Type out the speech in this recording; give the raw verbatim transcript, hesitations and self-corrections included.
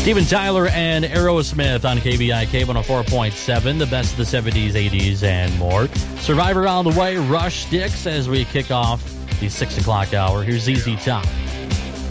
Steven Tyler and Aerosmith on K B I K one oh four point seven, the best of the seventies, eighties, and more. Survivor on the way, Rush Dix as we kick off the six o'clock hour. Here's Z Z Top.